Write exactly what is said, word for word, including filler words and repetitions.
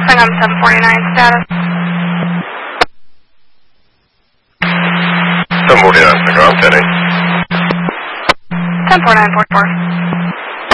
I'm seven forty-nine status. seven forty-nine, Snicker, I'm ten eight. ten four nine four four.